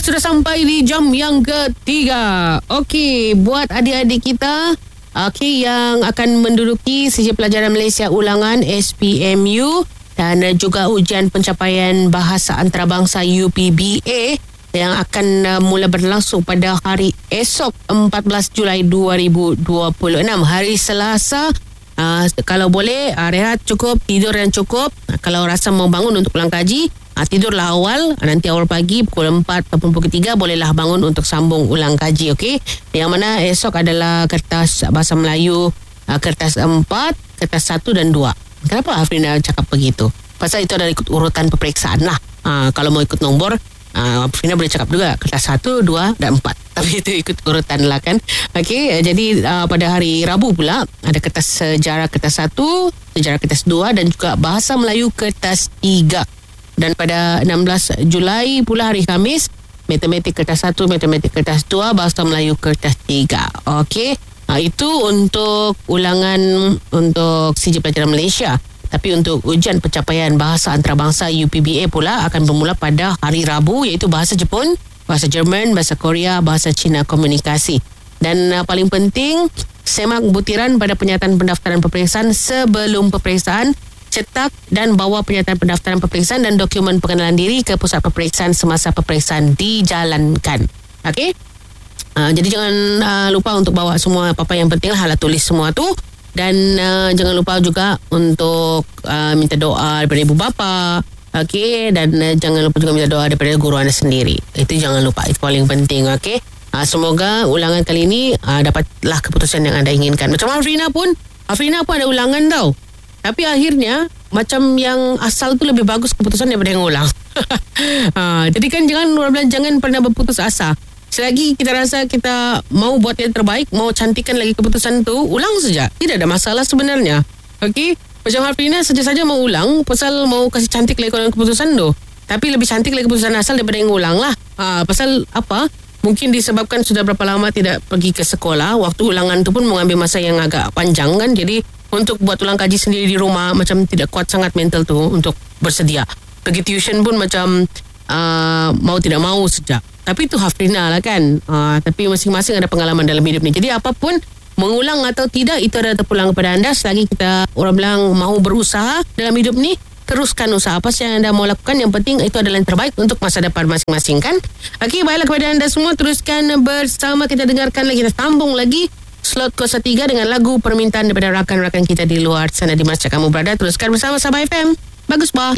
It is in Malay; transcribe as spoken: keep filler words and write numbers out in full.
sudah sampai di jam yang ketiga. Okey, buat adik-adik kita okey yang akan menduduki sijil pelajaran Malaysia ulangan S P M U dan juga ujian pencapaian bahasa antarabangsa U P B A yang akan uh, mula berlangsung pada hari esok empat belas Julai dua ribu dua puluh enam, hari Selasa. Uh, kalau boleh uh, rehat cukup, tidur yang cukup. Uh, kalau rasa mau bangun untuk pulang kaji, uh, tidurlah awal. Uh, nanti awal pagi pukul empat ataupun pukul tiga bolehlah bangun untuk sambung ulang kaji. Okey, yang mana esok adalah kertas bahasa Melayu uh, kertas empat, kertas satu dan dua. Kenapa Afrina cakap begitu? Pasal itu adalah ikut urutan peperiksaan lah. uh, Kalau mau ikut nombor, Uh, Afrina boleh cakap juga kertas satu, dua dan empat. Tapi itu ikut urutan lah kan. Okey, uh, jadi uh, pada hari Rabu pula ada kertas sejarah kertas satu, sejarah kertas dua dan juga bahasa Melayu kertas tiga. Dan pada enam belas Julai pula hari Khamis, matematik kertas satu, matematik kertas dua, bahasa Melayu kertas tiga. Okey, uh, itu untuk ulangan untuk sijil pelajaran Malaysia. Tapi untuk ujian pencapaian bahasa antarabangsa U P B A pula akan bermula pada hari Rabu, iaitu bahasa Jepun, bahasa Jerman, bahasa Korea, bahasa Cina komunikasi. Dan uh, paling penting, semak butiran pada penyataan pendaftaran peperiksaan sebelum peperiksaan, cetak dan bawa penyataan pendaftaran peperiksaan dan dokumen pengenalan diri ke pusat peperiksaan semasa peperiksaan dijalankan. Okey? Uh, jadi jangan uh, lupa untuk bawa semua apa-apa yang penting lah, alat tulis semua tu. Dan uh, jangan lupa juga untuk uh, minta doa daripada ibu bapa. Okey, dan uh, jangan lupa juga minta doa daripada guru anda sendiri. Itu jangan lupa, itu paling penting. Okey, uh, semoga ulangan kali ini uh, dapatlah keputusan yang anda inginkan. Macam Afrina pun, Afrina pun ada ulangan tau. Tapi akhirnya macam yang asal tu lebih bagus keputusan daripada yang ulang. uh, jadi kan jangan orang jangan pernah berputus asa. Selagi kita rasa kita mau buat yang terbaik, mau cantikkan lagi keputusan tu, ulang saja. Tidak ada masalah sebenarnya. Okey? Macam Harfina saja-saja mau ulang, pasal mau kasih cantik lagi keputusan tu. Tapi lebih cantik lagi keputusan asal daripada yang ulang lah. Ha, pasal apa? Mungkin disebabkan sudah berapa lama tidak pergi ke sekolah. Waktu ulangan tu pun mengambil masa yang agak panjang kan. Jadi untuk buat ulang kaji sendiri di rumah, macam tidak kuat sangat mental tu untuk bersedia. Pergi tuition pun macam uh, mau tidak mau sejak. Tapi itu Hafrina lah kan. Uh, tapi masing-masing ada pengalaman dalam hidup ni. Jadi apapun, mengulang atau tidak, itu adalah terpulang kepada anda. Selagi kita, orang bilang, mahu berusaha dalam hidup ni, teruskan usaha. Apa yang anda mau lakukan, yang penting itu adalah yang terbaik untuk masa depan masing-masing kan. Okey, baiklah kepada anda semua, teruskan bersama kita, dengarkan lagi, kita sambung lagi slot kosong tiga dengan lagu permintaan daripada rakan-rakan kita di luar sana. Di mana kamu berada, teruskan bersama Sabah F M. Bagus bah.